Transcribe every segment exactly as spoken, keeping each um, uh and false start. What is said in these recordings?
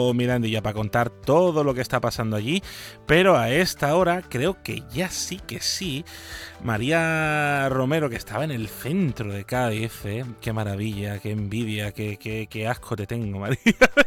Paco Mirandilla para contar todo lo que está pasando allí, pero a esta hora creo que ya sí que sí, María Romero, que estaba en el centro de Cádiz, ¿eh? Qué maravilla, qué envidia, qué, qué, qué asco te tengo, María.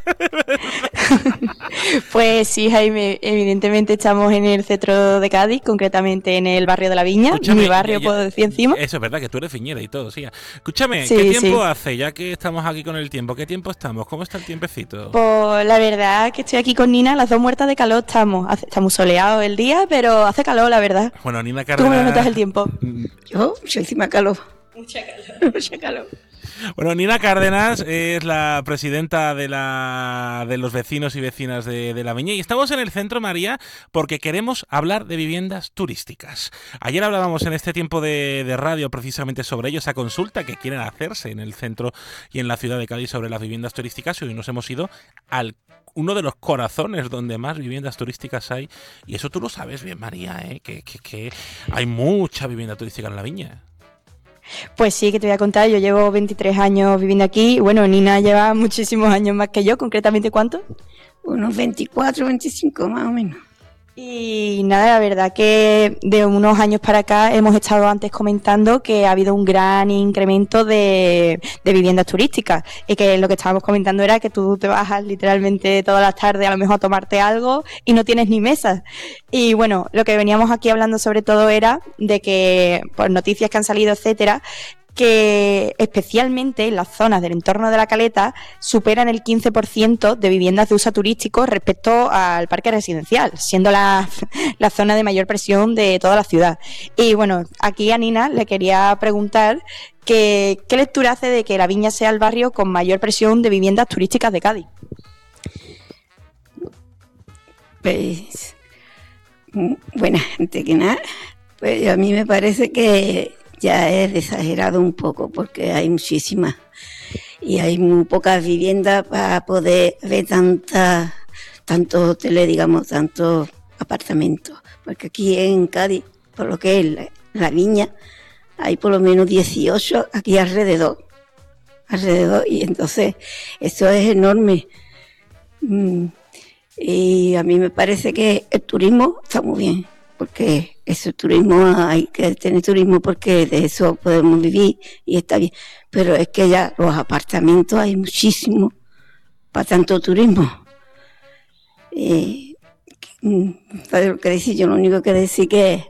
Pues sí, Jaime, evidentemente estamos en el centro de Cádiz, concretamente en el barrio de la Viña. Escúchame, mi barrio, ya, ya, puedo decir encima. Eso es verdad, que tú eres viñera y todo, sí. Escúchame, sí, ¿qué tiempo sí. hace, ya que estamos aquí con el tiempo? ¿Qué tiempo estamos? ¿Cómo está el tiempecito? Pues la verdad que estoy aquí con Nina, las dos muertas de calor estamos. Hace, estamos soleados el día, pero hace calor, la verdad. Bueno, Nina Cárdenas... ¿Tú cómo lo notas el tiempo? Yo, yo encima calor. Mucha calor. Mucha calor. Bueno, Nina Cárdenas es la presidenta de la de los vecinos y vecinas de, de La Viña, y estamos en el centro, María, porque queremos hablar de viviendas turísticas. Ayer hablábamos en este tiempo de, de radio precisamente sobre ello, esa consulta que quieren hacerse en el centro y en la ciudad de Cádiz sobre las viviendas turísticas, y hoy nos hemos ido al uno de los corazones donde más viviendas turísticas hay, y eso tú lo sabes bien, María, ¿eh? que, que, que hay mucha vivienda turística en La Viña. Pues sí, que te voy a contar, yo llevo veintitrés años viviendo aquí, bueno, Nina lleva muchísimos años más que yo, concretamente ¿cuántos? Unos veinticuatro, veinticinco más o menos. Y nada, la verdad que de unos años para acá hemos estado antes comentando que ha habido un gran incremento de, de viviendas turísticas, y que lo que estábamos comentando era que tú te bajas literalmente todas las tardes a lo mejor a tomarte algo y no tienes ni mesas. Y bueno, lo que veníamos aquí hablando sobre todo era de que por noticias que han salido, etcétera, que especialmente en las zonas del entorno de la Caleta superan el quince por ciento de viviendas de uso turístico respecto al parque residencial, siendo la, la zona de mayor presión de toda la ciudad. Y bueno, aquí a Nina le quería preguntar que, ¿qué lectura hace de que La Viña sea el barrio con mayor presión de viviendas turísticas de Cádiz? Pues, bueno, antes que nada, pues a mí me parece que ya es exagerado un poco, porque hay muchísimas y hay muy pocas viviendas para poder ver tantas, tantos hoteles, digamos, tantos apartamentos. Porque aquí en Cádiz, por lo que es la, la Viña, hay por lo menos dieciocho aquí alrededor, alrededor, y entonces eso es enorme. Y a mí me parece que el turismo está muy bien, porque ese turismo, hay que tener turismo porque de eso podemos vivir y está bien. Pero es que ya los apartamentos hay muchísimo para tanto turismo. Eh, lo que decir, yo lo único que decir que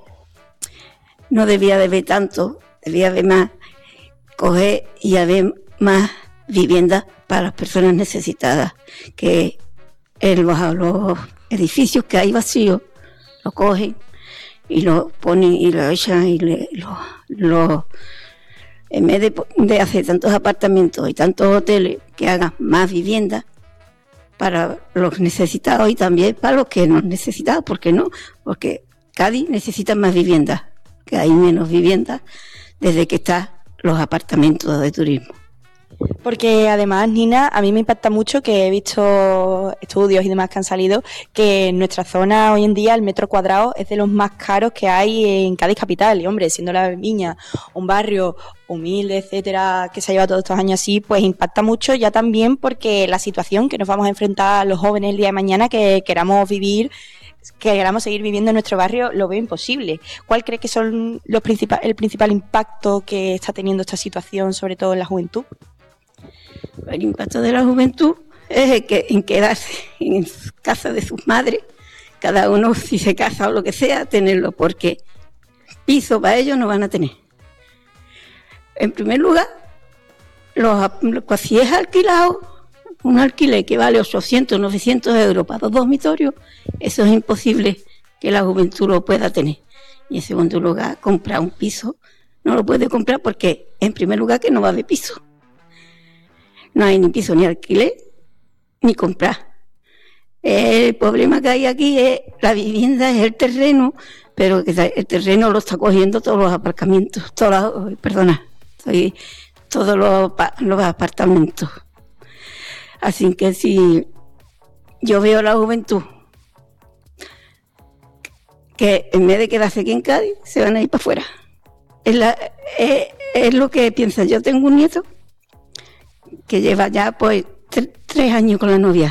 no debía de haber tanto, debía haber más, coger y haber más viviendas para las personas necesitadas, que en los, los edificios que hay vacíos lo cogen y lo ponen y lo echan y le, lo, lo en vez de, de hacer tantos apartamentos y tantos hoteles, que hagan más viviendas para los necesitados y también para los que no necesitados. ¿Por qué no? Porque Cádiz necesita más viviendas, que hay menos viviendas desde que están los apartamentos de turismo. Porque además, Nina, a mí me impacta mucho que he visto estudios y demás que han salido, que en nuestra zona hoy en día el metro cuadrado es de los más caros que hay en Cádiz capital. Y hombre, siendo La Viña un barrio humilde, etcétera, que se ha llevado todos estos años así, pues impacta mucho ya también porque la situación que nos vamos a enfrentar los jóvenes el día de mañana, que queramos vivir, que queramos seguir viviendo en nuestro barrio, lo veo imposible. ¿Cuál cree que son los principal, el principal impacto que está teniendo esta situación, sobre todo en la juventud? El impacto de la juventud es que en quedarse en casa de sus madres, cada uno, si se casa o lo que sea, tenerlo, porque piso para ellos no van a tener. En primer lugar, los, si es alquilado, un alquiler que vale ochocientos, novecientos euros para dos dormitorios, eso es imposible que la juventud lo pueda tener. Y en segundo lugar, comprar un piso no lo puede comprar porque, en primer lugar, que no va a haber piso. No hay ni piso, ni alquiler, ni comprar. El problema que hay aquí es la vivienda, es el terreno, pero que el terreno lo está cogiendo todos los aparcamientos, todos los, perdona, todos los, los apartamentos. Así que si yo veo a la juventud que en vez de quedarse aquí en Cádiz, se van a ir para afuera. Es, la, es, es lo que piensan. Yo tengo un nieto que lleva ya pues tre- tres años con la novia